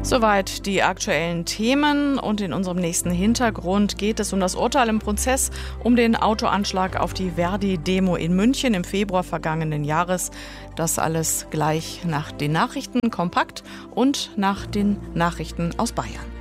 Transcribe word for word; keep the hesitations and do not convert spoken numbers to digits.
Soweit die aktuellen Themen, und in unserem nächsten Hintergrund geht es um das Urteil im Prozess um den Autoanschlag auf die Verdi-Demo in München im Februar vergangenen Jahres. Das alles gleich nach den Nachrichten kompakt und nach den Nachrichten aus Bayern.